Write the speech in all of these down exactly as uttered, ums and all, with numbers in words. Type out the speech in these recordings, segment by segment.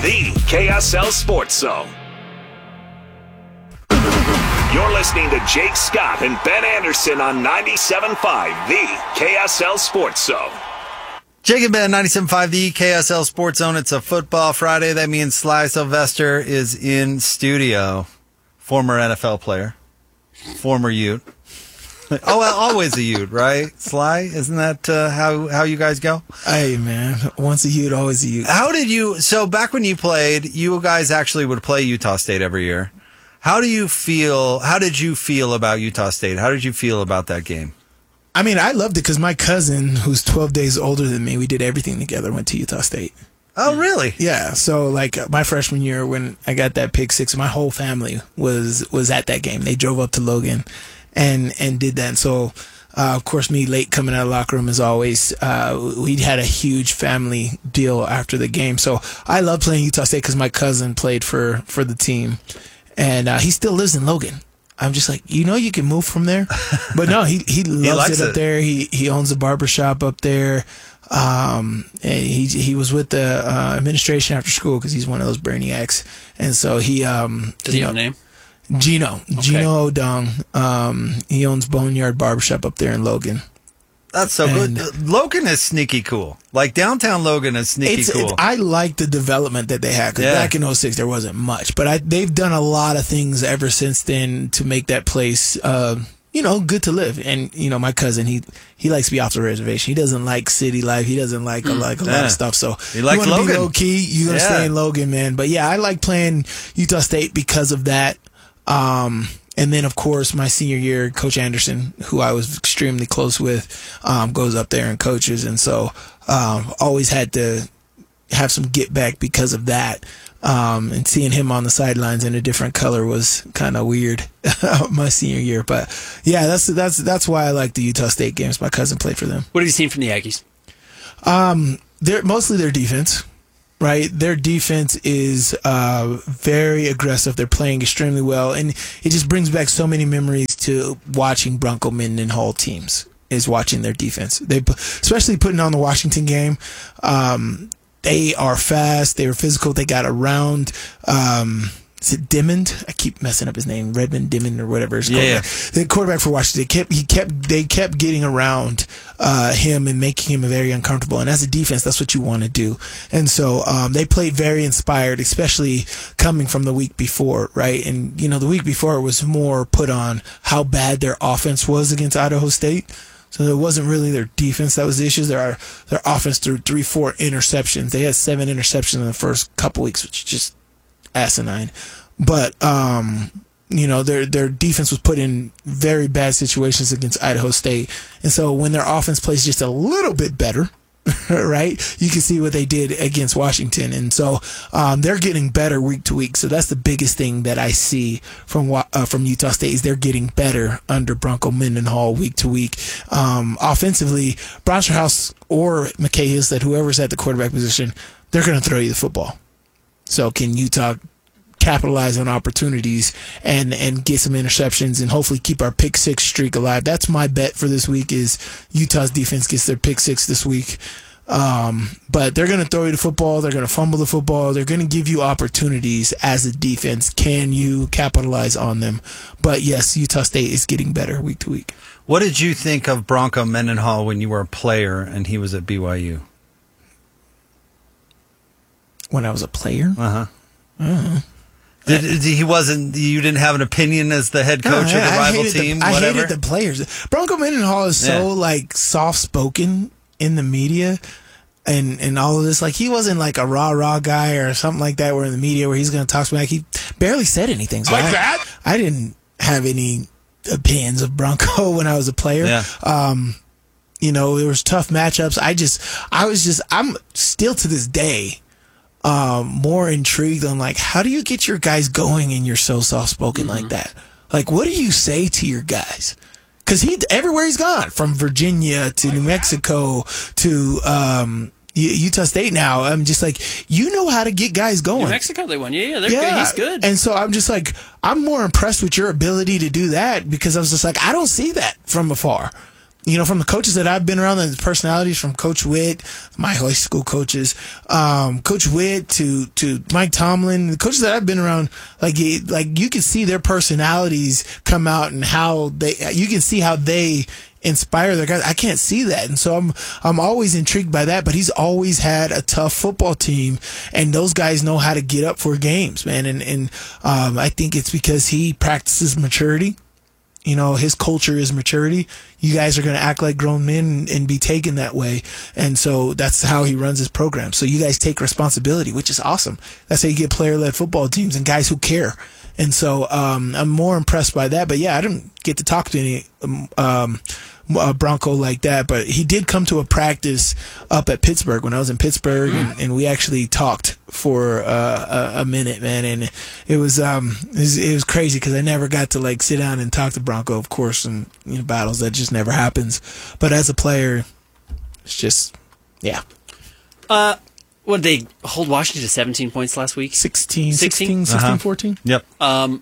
the K S L Sports Zone. You're listening to Jake Scott and Ben Anderson on ninety-seven point five, the K S L Sports Zone. Jake and Ben, ninety-seven point five, the K S L Sports Zone. It's a football Friday. That means Sly Sylvester is in studio. Former N F L player. Former Ute. Oh, well, always a Ute, right? Sly, isn't that uh, how how you guys go? Hey, man. Once a Ute, always a Ute. How did you... So back when you played, you guys actually would play Utah State every year. How do you feel... How did you feel about Utah State? How did you feel about that game? I mean, I loved it because my cousin, who's twelve days older than me, we did everything together, went to Utah State. Oh, really? Yeah. So, like, my freshman year when I got that pick six, my whole family was was at that game. They drove up to Logan and, and did that. And so, uh, of course, me late coming out of the locker room as always. Uh, we had a huge family deal after the game. So, I love playing Utah State because my cousin played for, for the team. And uh, he still lives in Logan. I'm just like, you know, you can move from there. But no, he, he loves he it up it. there. He he owns a barbershop up there. Um, and he he was with the uh, administration after school because he's one of those brainiacs. And so he um does he have a name? Gino Okay. Gino O'Dong. Um, he owns Boneyard Barbershop up there in Logan. That's so and good. Logan is sneaky cool. Like downtown Logan is sneaky it's, cool. It's, I like the development that they had because yeah. back in oh six there wasn't much, but I, they've done a lot of things ever since then to make that place. Uh, You know, good to live. And, you know, my cousin, he he likes to be off the reservation. He doesn't like city life. He doesn't like, mm, like a yeah. lot of stuff. So he likes you want to be Logan. low key, you're going to yeah. stay in Logan, man. But, yeah, I like playing Utah State because of that. Um, and then, of course, my senior year, Coach Anderson, who I was extremely close with, um, goes up there and coaches. And so um, always had to have some get back because of that. Um, and seeing him on the sidelines in a different color was kind of weird my senior year. But yeah, that's that's that's why I like the Utah State games. My cousin played for them. What have you seen from the Aggies? Um, they're mostly their defense, right? Their defense is uh, very aggressive. They're playing extremely well, and it just brings back so many memories to watching Bronco Mendenhall teams. Is watching their defense. They especially putting on the Washington game. Um, They are fast. They were physical. They got around. Um, is it Dimmond? I keep messing up his name. Redmond Dimmond or whatever. His yeah. The quarterback for Washington. They kept, he kept. They kept getting around uh, him and making him very uncomfortable. And as a defense, that's what you want to do. And so um, they played very inspired, especially coming from the week before, right? And you know, the week before it was more put on how bad their offense was against Idaho State. So it wasn't really their defense that was the issue. Their their offense threw three, four interceptions. They had seven interceptions in the first couple weeks, which is just asinine. But um, you know, their their defense was put in very bad situations against Idaho State, and so when their offense plays just a little bit better, right, you can see what they did against Washington. And so um, they're getting better week to week. So that's the biggest thing that I see from uh, from Utah State is they're getting better under Bronco Mendenhall week to week. Um, offensively, Bronsterhouse or McKay Hislett, whoever's at the quarterback position, they're going to throw you the football. So can Utah capitalize on opportunities and and get some interceptions and hopefully keep our pick six streak alive? That's my bet for this week is Utah's defense gets their pick six this week. Um, but they're going to throw you the football. They're going to fumble the football. They're going to give you opportunities as a defense. Can you capitalize on them? But yes, Utah State is getting better week to week. What did you think of Bronco Mendenhall when you were a player and he was at B Y U? When I was a player? Uh-huh. Uh-huh. Did, did he wasn't you didn't have an opinion as the head coach no, of the I rival hated team? The, I whatever? hated the players. Bronco Mendenhall is so yeah. like soft spoken in the media and and all of this. Like he wasn't like a rah rah guy or something like that. Where in the media where he's going to talk smack. He barely said anything. So like I, that. I didn't have any opinions of Bronco when I was a player. Yeah. Um, you know, there was tough matchups. I just I was just I'm still to this day. Um, more intrigued on like how do you get your guys going and you're so soft spoken mm-hmm. like that? Like what do you say to your guys? Because he everywhere he's gone, from Virginia to New Mexico to um, Utah State. Now I'm just like you know how to get guys going. New Mexico they won, yeah, yeah, they're yeah. good. He's good. And so I'm just like I'm more impressed with your ability to do that because I was just like I don't see that from afar. you know, from the coaches that I've been around, the personalities from Coach Witt, my high school coaches, um, Coach Witt to, to Mike Tomlin, the coaches that I've been around, like, like you can see their personalities come out and how they, you can see how they inspire their guys. I can't see that. And so I'm, I'm always intrigued by that, but he's always had a tough football team, and those guys know how to get up for games, man. And, and, um, I think it's because he practices maturity. You know, his culture is maturity. You guys are going to act like grown men and, and be taken that way. And so that's how he runs his program. So you guys take responsibility, which is awesome. That's how you get player-led football teams and guys who care. And so um, I'm more impressed by that. But, yeah, I didn't get to talk to any um, uh, Bronco like that. But he did come to a practice up at Pittsburgh when I was in Pittsburgh, and, and we actually talked for uh, a, a minute, man. And it was um, it was, it was crazy because I never got to, like, sit down and talk to Bronco, of course, and you know, battles. That just never happens. But as a player, it's just, yeah. Uh, what did they hold Washington to seventeen points last week? sixteen, sixteen? sixteen, sixteen, Uh-huh. fourteen. Yep. Um,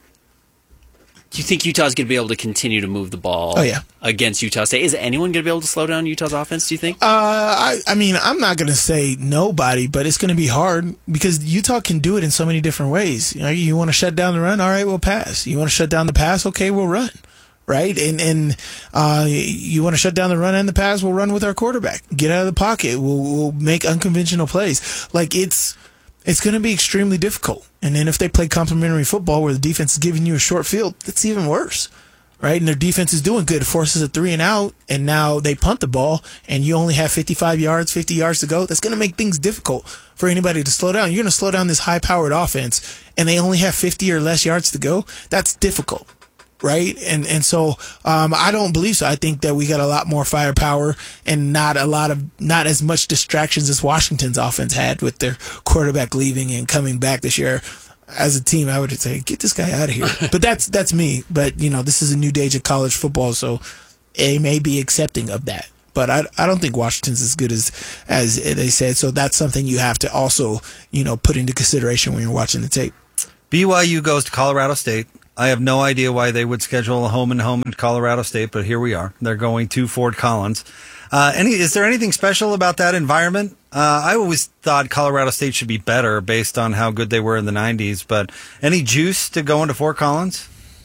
do you think Utah's going to be able to continue to move the ball Oh, yeah. against Utah State? Is anyone going to be able to slow down Utah's offense, do you think? Uh, I, I mean, I'm not going to say nobody, but it's going to be hard because Utah can do it in so many different ways. You know, you want to shut down the run? All right, we'll pass. You want to shut down the pass? Okay, we'll run. Right? And, and, uh, you want to shut down the run and the pass? We'll run with our quarterback. Get out of the pocket. We'll, we'll make unconventional plays. Like, it's, it's going to be extremely difficult. And then if they play complementary football where the defense is giving you a short field, it's even worse. Right? And their defense is doing good. It forces a three and out, and now they punt the ball, and you only have fifty-five yards, fifty yards to go. That's going to make things difficult for anybody to slow down. You're going to slow down this high-powered offense, and they only have fifty or less yards to go. That's difficult. Right? And and so um, I don't believe so. I think that we got a lot more firepower and not a lot of not as much distractions as Washington's offense had with their quarterback leaving and coming back this year. As a team, I would say, get this guy out of here. But that's that's me. But you know, this is a new age of college football, so they may be accepting of that. But I, I don't think Washington's as good as as they said. So that's something you have to also, you know, put into consideration when you're watching the tape. B Y U goes to Colorado State. I have no idea why they would schedule a home and home in Colorado State, but here we are. They're going to Fort Collins. Uh, any, is there anything special about that environment? Uh, I always thought Colorado State should be better based on how good they were in the nineties, but any juice to go into Fort Collins?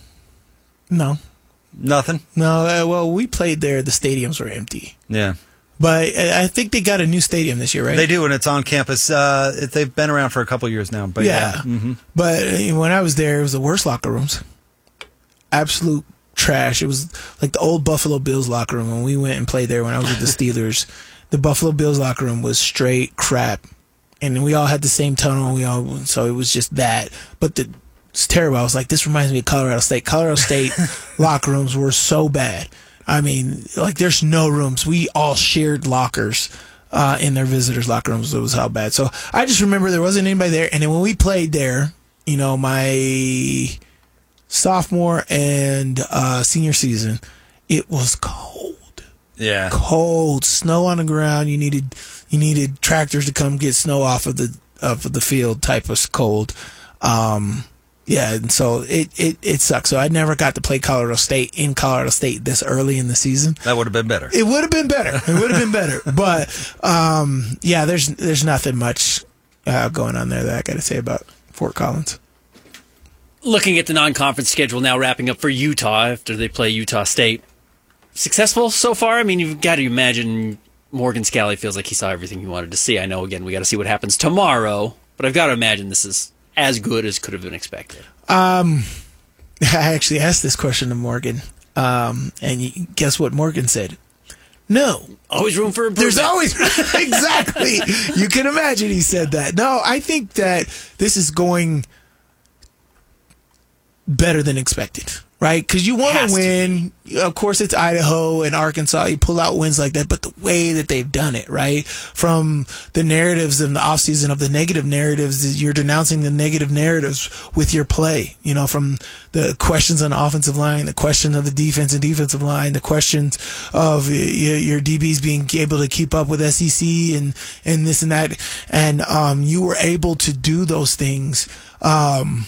No. Nothing? No, uh, well, we played there. The stadiums were empty. Yeah. But I I think they got a new stadium this year, right? They do, and it's on campus. Uh, it, they've been around for a couple years now. But yeah. yeah. Mm-hmm. But uh, when I was there, it was the worst locker rooms. Absolute trash. It was like the old Buffalo Bills locker room when we went and played there when I was with the Steelers. The Buffalo Bills locker room was straight crap. And we all had the same tunnel. We all So it was just that. But the, it's terrible. I was like, this reminds me of Colorado State. Colorado State locker rooms were so bad. I mean, like, there's no rooms. We all shared lockers uh, in their visitors' locker rooms. It was how bad. So I just remember there wasn't anybody there. And then when we played there, you know, my sophomore and uh, senior season, it was cold. Yeah. Cold. Snow on the ground. You needed you needed tractors to come get snow off of the of the field type of cold. Um Yeah, and so it, it, it sucks. So I never got to play Colorado State in Colorado State this early in the season. That would have been better. It would have been better. It would have been better. But um, yeah, there's there's nothing much uh, going on there that I got to say about Fort Collins. Looking at the non-conference schedule now, wrapping up for Utah after they play Utah State. Successful so far? I mean, you've got to imagine Morgan Scalley feels like he saw everything he wanted to see. I know, again, we got to see what happens tomorrow, but I've got to imagine this is as good as could have been expected. Um, I actually asked this question to Morgan, um, and you, guess what Morgan said? No. Always room for improvement. There's always exactly. You can imagine he said that. No, I think that this is going better than expected, right? Because you want to win. Of course, it's Idaho and Arkansas. You pull out wins like that, but the way that they've done it, right? From the narratives in the offseason of the negative narratives, you're denouncing the negative narratives with your play. You know, from the questions on the offensive line, the question of the defense and defensive line, the questions of your D Bs being able to keep up with S E C and, and this and that. And um, you were able to do those things um,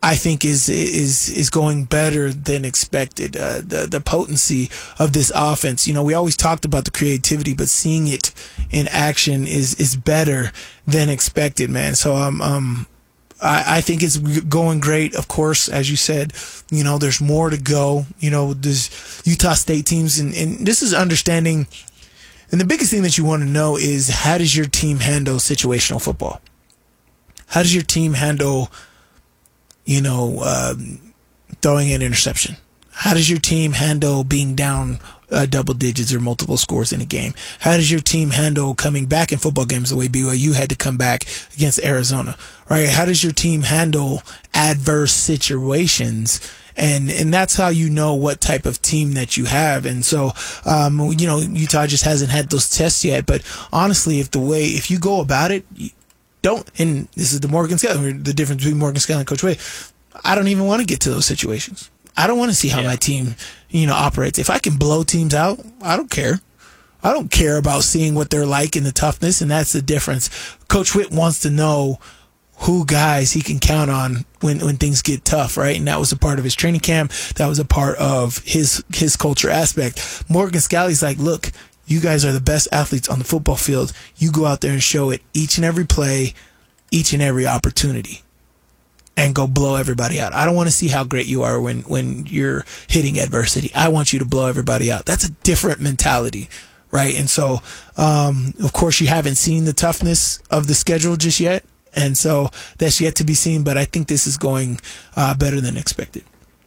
I think is is is going better than expected. Uh, the the potency of this offense. You know, we always talked about the creativity, but seeing it in action is is better than expected, man. So um um. I, I think it's going great. Of course, as you said, you know, there's more to go. You know, there's Utah State teams, and, and this is understanding. And the biggest thing that you want to know is, how does your team handle situational football? How does your team handle, you know, um, throwing an interception? How does your team handle being down uh, double digits or multiple scores in a game? How does your team handle coming back in football games the way B Y U had to come back against Arizona? Right? How does your team handle adverse situations? And and that's how you know what type of team that you have. And so, um, you know, Utah just hasn't had those tests yet. But honestly, if the way, if you go about it, don't, and this is the Morgan Scalley, the difference between Morgan Scalley and Coach Wade, I don't even want to get to those situations. I don't want to see how yeah. my team, you know, operates. If I can blow teams out, I don't care. I don't care about seeing what they're like in the toughness, and that's the difference. Coach Witt wants to know who guys he can count on when, when things get tough, right? And that was a part of his training camp. That was a part of his his culture aspect. Morgan Scalley's like, look, you guys are the best athletes on the football field. You go out there and show it each and every play, each and every opportunity, and go blow everybody out. I don't want to see how great you are when, when you're hitting adversity. I want you to blow everybody out. That's a different mentality, right? And so, um, of course, you haven't seen the toughness of the schedule just yet. And so that's yet to be seen, but I think this is going uh, better than expected.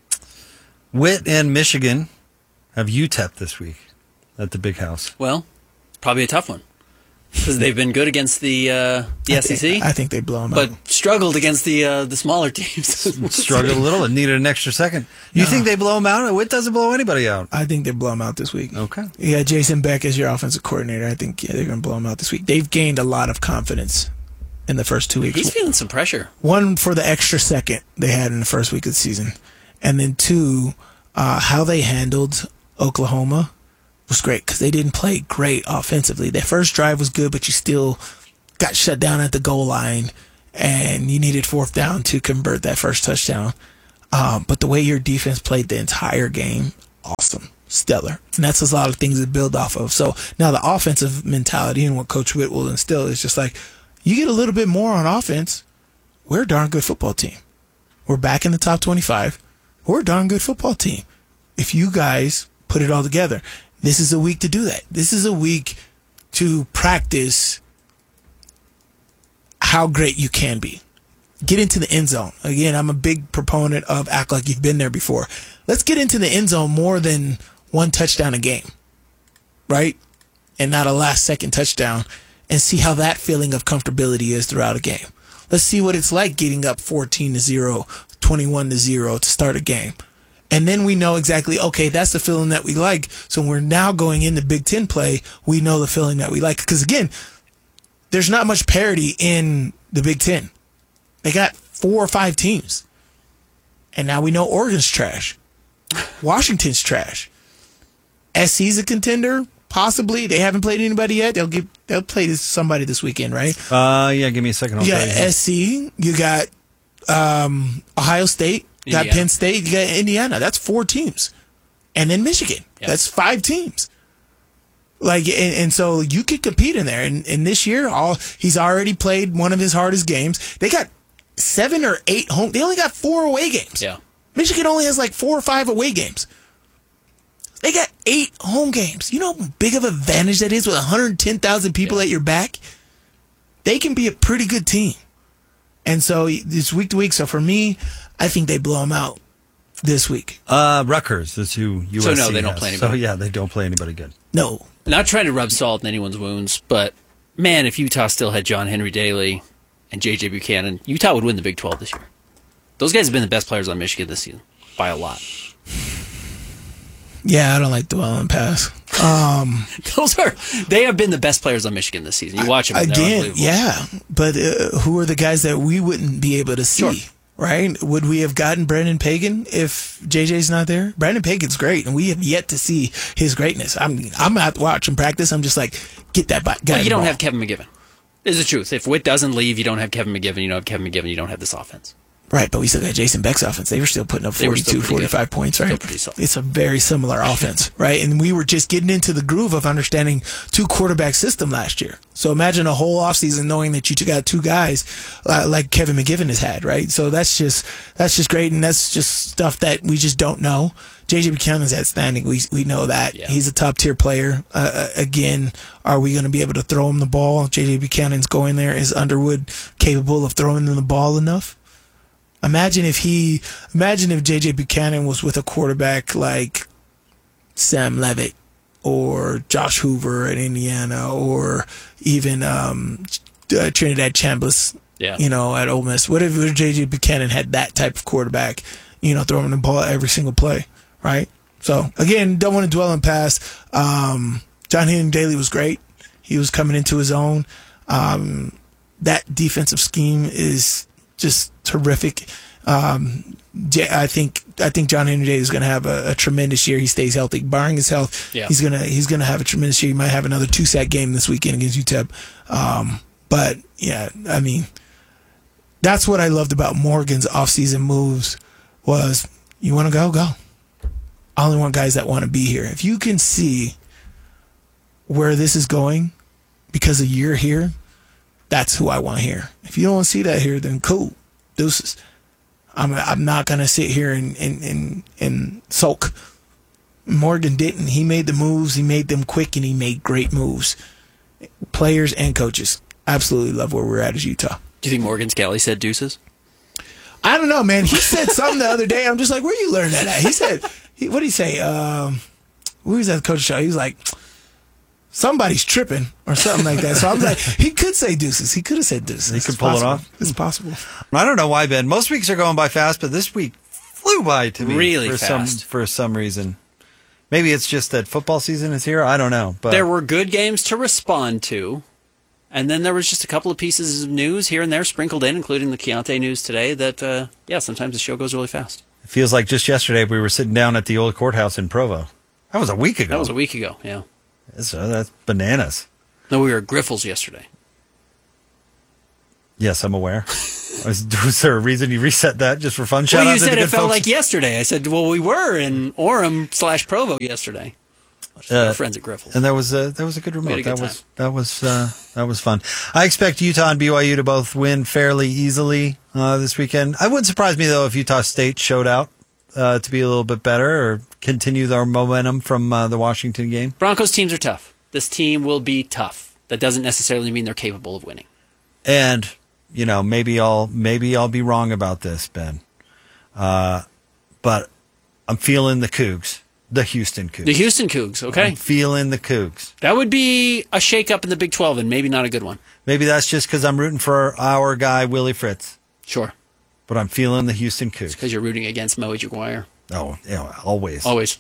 Witt and Michigan have U T E P this week at the Big House. Well, probably a tough one, because they've been good against the uh, the I S E C. Think, I think they blow them but out. But struggled against the uh, the smaller teams. Struggled a little and needed an extra second. You no. think they blow them out? Witt doesn't blow anybody out. I think they blow them out this week. Okay. Yeah, Jason Beck as your offensive coordinator. I think yeah, they're going to blow them out this week. They've gained a lot of confidence in the first two weeks. He's feeling some pressure. One, for the extra second they had in the first week of the season. And then two, uh, how they handled Oklahoma was great, because they didn't play great offensively. Their first drive was good, but you still got shut down at the goal line, and you needed fourth down to convert that first touchdown. Um, but the way your defense played the entire game, awesome, stellar. And that's a lot of things to build off of. So now the offensive mentality and what Coach Witt will instill is just like, you get a little bit more on offense, we're a darn good football team. We're back in the top twenty-five. We're a darn good football team. If you guys put it all together, this is a week to do that. This is a week to practice how great you can be. Get into the end zone. Again, I'm a big proponent of act like you've been there before. Let's get into the end zone more than one touchdown a game, right? And not a last second touchdown, and see how that feeling of comfortability is throughout a game. Let's see what it's like getting up fourteen to zero, twenty-one to zero to start a game. And then we know exactly, okay, that's the feeling that we like. So we're now going into Big Ten play, we know the feeling that we like. Because again, there's not much parity in the Big Ten. They got four or five teams. And now we know Oregon's trash. Washington's trash. S C's a contender. Possibly. They haven't played anybody yet. They'll give. They'll play this, somebody this weekend, right? Uh, yeah. Give me a second. I'll you got tell you. S C. You got um, Ohio State. You got Indiana. Penn State. You got Indiana. That's four teams, and then Michigan. Yep. That's five teams. Like and, and so you could compete in there. And, and this year, all he's already played one of his hardest games. They got seven or eight home. They only got four away games. Yeah. Michigan only has like four or five away games. They got eight home games. You know how big of an advantage that is with one hundred ten thousand people yeah. at your back? They can be a pretty good team. And so it's week to week. So for me, I think they blow them out this week. Uh, Rutgers is who U S C So no, they don't has. play anybody. So yeah, they don't play anybody good. No. Not trying to rub salt in anyone's wounds, but man, if Utah still had John Henry Daly and J J Buchanan, Utah would win the Big twelve this year. Those guys have been the best players on Michigan this season by a lot. Yeah, I don't like dwelling pass. Um, Those are they have been the best players on Michigan this season. You watch them and they're again, unbelievable. yeah. But uh, who are the guys that we wouldn't be able to see? Sure. Right? Would we have gotten Brandon Pagan if J J's not there? Brandon Pagan's great, and we have yet to see his greatness. I'm I'm not watching practice. I'm just like, get that guy. Well, you the don't ball. have Kevin McGivern. Is the truth. If Witt doesn't leave, you don't have Kevin McGivern. You don't have Kevin McGivern. You don't have this offense. Right, but we still got Jason Beck's offense. They were still putting up forty-two, forty-five points, right? It's a very similar offense, right? And we were just getting into the groove of understanding two quarterback system last year. So imagine a whole offseason knowing that you got two guys uh, like Kevin McGivern has had, right? So that's just that's just great, and that's just stuff that we just don't know. J J Buchanan's outstanding. We we know that. Yeah. He's a top-tier player. Uh, again, are we going to be able to throw him the ball? J J Buchanan's going there. Is Underwood capable of throwing him the ball enough? Imagine if he, imagine if J J Buchanan was with a quarterback like Sam Levitt or Josh Hoover at Indiana, or even um, uh, Trinidad Chambliss, yeah. you know, at Ole Miss. What if J J Buchanan had that type of quarterback, you know, throwing the ball every single play, right? So again, don't want to dwell on past. Um, John Henry Daly was great. He was coming into his own. Um, that defensive scheme is just terrific. Um, I think I think John Henry Daly is going to have a, a tremendous year. He stays healthy, barring his health. Yeah. He's gonna he's gonna have a tremendous year. He might have another two sack game this weekend against U T E P. Um, but yeah, I mean, that's what I loved about Morgan's offseason moves was you want to go, go. I only want guys that want to be here. If you can see where this is going because of you're here, that's who I want here. If you don't want to see that here, then cool. Deuces. I'm I'm not going to sit here and, and, and, and sulk. Morgan didn't. He made the moves. He made them quick, and he made great moves. Players and coaches absolutely love where we're at as Utah. Do you think Morgan Scally said deuces? I don't know, man. He said something the other day. I'm just like, where you learn that at? He said, he, what did he say? Um, who was at the coach show? He was like, somebody's tripping or something like that. So I was like, he could say deuces. He could have said deuces. He could it's pull possible. it off. It's possible. I don't know why, Ben. Most weeks are going by fast, but this week flew by to me. Really for fast. Some, for some reason. Maybe it's just that football season is here. I don't know. But there were good games to respond to. And then there was just a couple of pieces of news here and there sprinkled in, including the Keontae news today, that, uh, yeah, sometimes the show goes really fast. It feels like just yesterday we were sitting down at the old courthouse in Provo. That was a week ago. That was a week ago, yeah. That's, uh, that's bananas. No, we were at Griffles yesterday. Yes, I'm aware. was, was there a reason you reset that just for fun? Shout well, out you to said the it good felt folks. like yesterday. I said, well, we were in Orem slash Provo yesterday. Uh, Our friends at Griffles. And that was a, that was a good remote. A good that time. was that was uh, that was fun. I expect Utah and B Y U to both win fairly easily uh, this weekend. It wouldn't surprise me though if Utah State showed out uh, to be a little bit better or continue their momentum from uh, the Washington game. Broncos teams are tough. This team will be tough. That doesn't necessarily mean they're capable of winning. And you know, maybe I'll maybe I'll be wrong about this, Ben. Uh, but I'm feeling the Cougs. The Houston Cougs. The Houston Cougs, okay. I'm feeling the Cougs. That would be a shakeup in the Big twelve and maybe not a good one. Maybe that's just because I'm rooting for our guy, Willie Fritz. Sure. But I'm feeling the Houston Cougs. It's because you're rooting against Moe Jaguar. Oh, yeah, always. Always.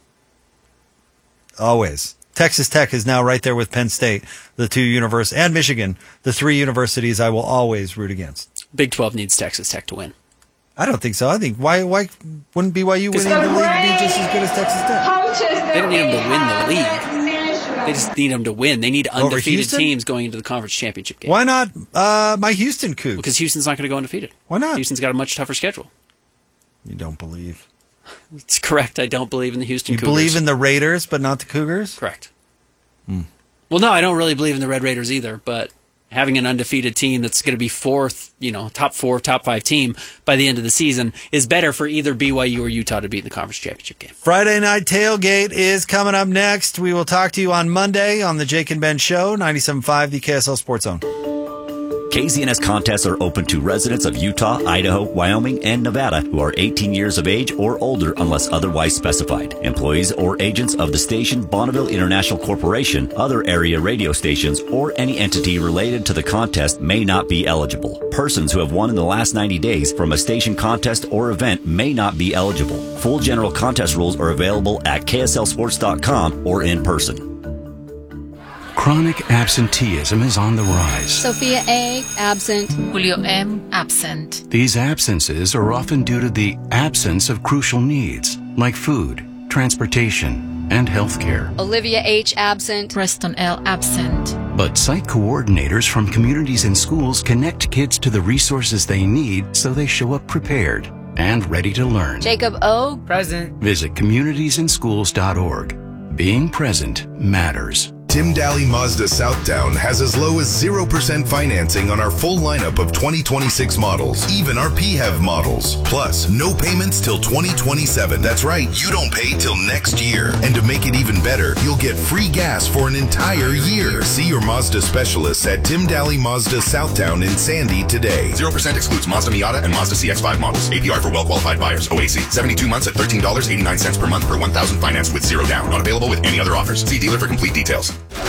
Always. Texas Tech is now right there with Penn State, the two universities, and Michigan, the three universities I will always root against. Big twelve needs Texas Tech to win. I don't think so. I think why why wouldn't B Y U winning the league be just as good as Texas Tech? They don't need them to win the league. They just need them to win. They need Over undefeated Houston? teams going into the conference championship game. Why not uh, my Houston Cougs? Because Houston's not going to go undefeated. Why not? Houston's got a much tougher schedule. You don't believe. It's correct. I don't believe in the Houston You Cougars. believe in the Raiders, but not the Cougars? Correct. Hmm. Well, no, I don't really believe in the Red Raiders either, but having an undefeated team that's going to be fourth, you know, top four, top five team by the end of the season is better for either B Y U or Utah to beat in the conference championship game. Friday Night Tailgate is coming up next. We will talk to you on Monday on the Jake and Ben Show, ninety-seven point five, the K S L Sports Zone. K Z N S contests are open to residents of Utah, Idaho, Wyoming, and Nevada who are eighteen years of age or older unless otherwise specified. Employees or agents of the station Bonneville International Corporation, other area radio stations, or any entity related to the contest may not be eligible. Persons who have won in the last ninety days from a station contest or event may not be eligible. Full general contest rules are available at K S L sports dot com or in person. Chronic absenteeism is on the rise. Sophia A. absent. Julio M. absent. These absences are often due to the absence of crucial needs like food, transportation, and health care. Olivia H. absent. Preston L. absent. But site coordinators from communities and schools connect kids to the resources they need so they show up prepared and ready to learn. Jacob O. Present. Visit communities in schools dot org. Being present matters. Tim Daly Mazda Southtown has as low as zero percent financing on our full lineup of twenty twenty-six models, even our P HEV models. Plus, no payments till twenty twenty-seven. That's right, you don't pay till next year. And to make it even better, you'll get free gas for an entire year. See your Mazda specialists at Tim Daly Mazda Southtown in Sandy today. zero percent excludes Mazda Miata and Mazda C X five models. A P R for well-qualified buyers. O A C. seventy-two months at thirteen dollars and eighty-nine cents per month per one thousand financed with zero down. Not available with any other offers. See dealer for complete details.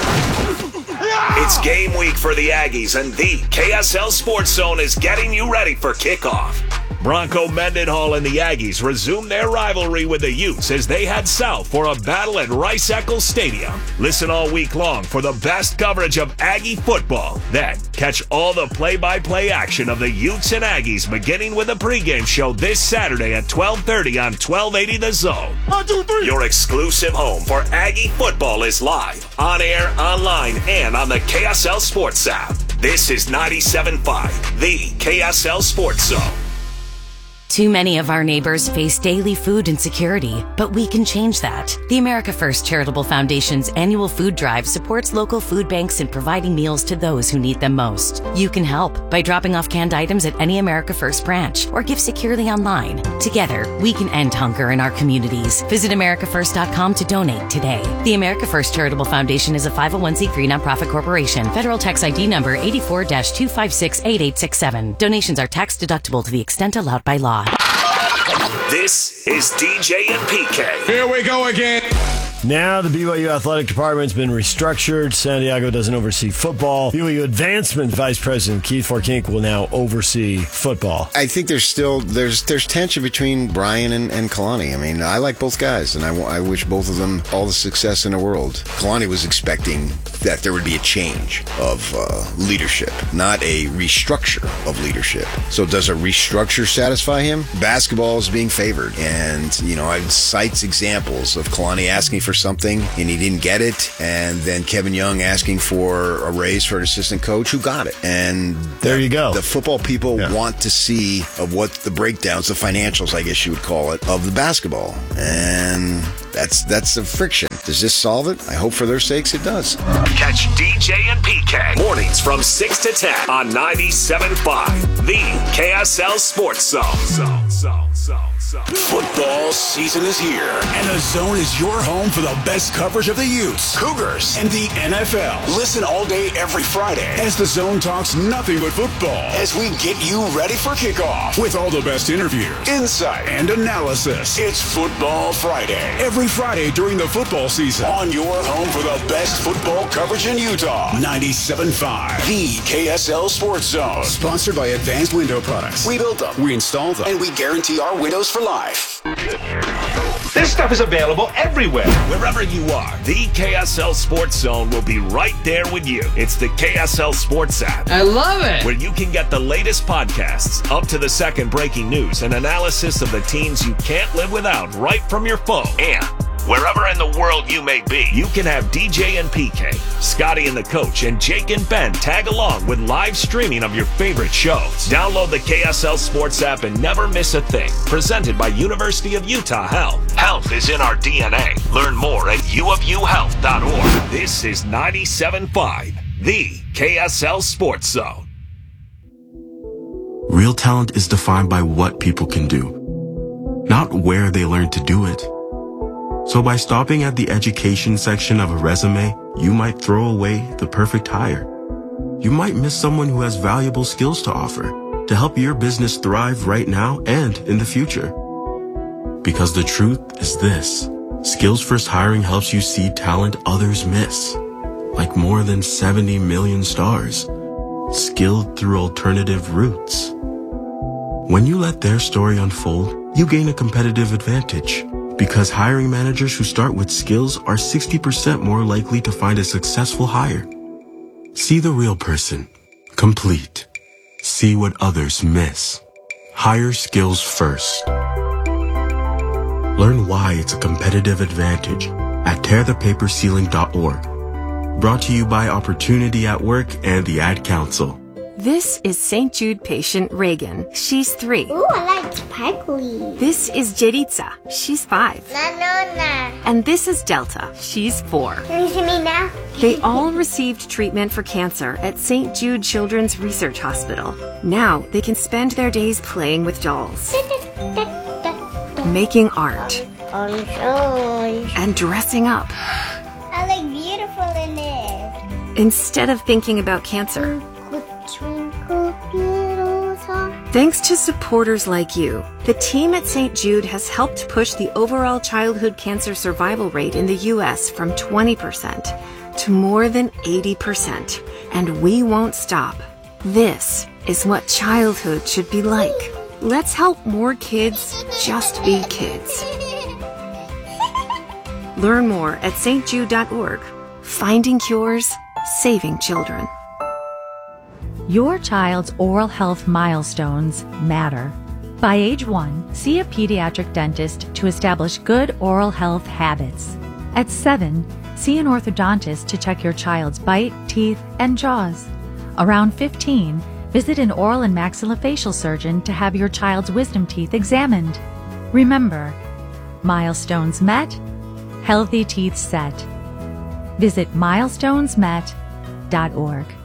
It's game week for the Aggies, and the K S L Sports Zone is getting you ready for kickoff. Bronco Mendenhall and the Aggies resume their rivalry with the Utes as they head south for a battle at Rice-Eccles Stadium. Listen all week long for the best coverage of Aggie football. Then, catch all the play-by-play action of the Utes and Aggies beginning with a pregame show this Saturday at twelve thirty on twelve eighty The Zone. One, two, three. Your exclusive home for Aggie football is live, on air, online, and on the K S L Sports app. This is ninety-seven point five, the K S L Sports Zone. Too many of our neighbors face daily food insecurity, but we can change that. The America First Charitable Foundation's annual food drive supports local food banks in providing meals to those who need them most. You can help by dropping off canned items at any America First branch or give securely online. Together, we can end hunger in our communities. Visit america first dot com to donate today. The America First Charitable Foundation is a five oh one c three nonprofit corporation. Federal tax I D number eight four two five six eight eight six seven. Donations are tax deductible to the extent allowed by law. This is D J and P K. Here we go again. Now the B Y U athletic department's been restructured. Santiago doesn't oversee football. B Y U advancement vice president Keith Forkink will now oversee football. I think there's still there's there's tension between Brian and, and Kalani. I mean, I like both guys, and I, I wish both of them all the success in the world. Kalani was expecting that there would be a change of uh, leadership, not a restructure of leadership. So does a restructure satisfy him? Basketball is being favored, and you know, I cites examples of Kalani asking for something and he didn't get it, and then Kevin Young asking for a raise for an assistant coach who got it. And there you go. The football people yeah. want to see of what the breakdowns, the financials, I guess you would call it, of the basketball, and that's that's the friction. Does this solve it? I hope for their sakes it does. Catch D J and P K mornings from six to ten on ninety-seven point five, the K S L Sports Zone. Zone, zone, zone, zone. Football season is here, and the Zone is your home for the best coverage of the Utes, Cougars, and the N F L. Listen all day every Friday as the Zone talks nothing but football as we get you ready for kickoff with all the best interviews, insight, and analysis. It's Football Friday, every Friday during the football season on your home for the best football coverage in Utah. ninety-seven point five, the K S L Sports Zone. Sponsored by Advanced Window Products. We build them, we install them, and we guarantee our windows for life. This stuff is available everywhere. Wherever you are, the K S L Sports Zone will be right there with you. It's the K S L Sports app. I love it. Where you can get the latest podcasts, up to the second breaking news, and analysis of the teams you can't live without right from your phone. And wherever in the world you may be, you can have D J and P K, Scotty and the Coach, and Jake and Ben tag along with live streaming of your favorite shows. Download the K S L Sports app and never miss a thing. Presented by University of Utah Health. Health is in our D N A. Learn more at u of u health dot org. This is ninety-seven point five, the K S L Sports Zone. Real talent is defined by what people can do, not where they learn to do it. So by stopping at the education section of a resume, you might throw away the perfect hire. You might miss someone who has valuable skills to offer to help your business thrive right now and in the future. Because the truth is this: Skills First Hiring helps you see talent others miss, like more than seventy million stars, skilled through alternative routes. When you let their story unfold, you gain a competitive advantage. Because hiring managers who start with skills are sixty percent more likely to find a successful hire. See the real person. Complete. See what others miss. Hire skills first. Learn why it's a competitive advantage at tear the paper ceiling dot org. Brought to you by Opportunity at Work and the Ad Council. This is Saint Jude patient Reagan. She's three. Ooh, I like sparkly. This is Jeritza. She's five. Nanona. And this is Delta. She's four. Can you see me now? They all received treatment for cancer at Saint Jude Children's Research Hospital. Now they can spend their days playing with dolls, making art, and dressing up. I look beautiful in it. Instead of thinking about cancer. Twinkle, little star. Thanks to supporters like you, the team at Saint Jude has helped push the overall childhood cancer survival rate in the U S from twenty percent to more than eighty percent. And we won't stop. This is what childhood should be like. Let's help more kids just be kids. Learn more at S T jude dot org. Finding cures, saving children. Your child's oral health milestones matter. By age one, see a pediatric dentist to establish good oral health habits. At seven, see an orthodontist to check your child's bite, teeth, and jaws. Around fifteen, visit an oral and maxillofacial surgeon to have your child's wisdom teeth examined. Remember, milestones met, healthy teeth set. Visit milestones met dot org.